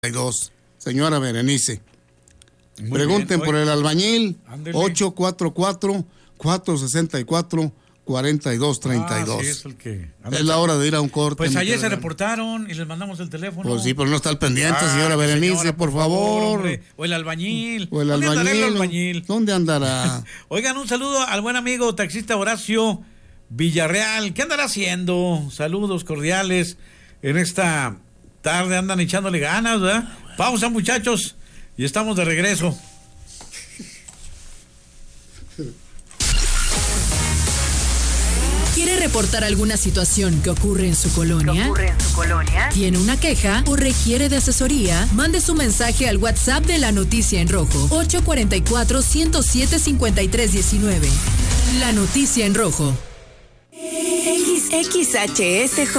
42. Señora Berenice. Muy Pregunten bien. por el albañil. Ándele. 844-464-4232. Sí, es el que... Es la hora de ir a un corte. Pues mi ayer se querida. reportaron y les mandamos el teléfono. Pues sí, pero no está al pendiente, señora Berenice, señora, por favor. hombre. O el albañil. O el ¿Dónde andará el albañil. albañil? ¿Dónde andará? Oigan, un saludo al buen amigo taxista Horacio Villarreal. ¿Qué andará haciendo? Saludos cordiales. En esta tarde andan echándole ganas, ¿verdad? Pausa, muchachos. Y estamos de regreso. ¿Quiere reportar alguna situación que ocurre en su colonia? ¿Tiene una queja o requiere de asesoría? Mande su mensaje al WhatsApp de La Noticia en Rojo, 844-107-5319. La Noticia en Rojo. XHSJ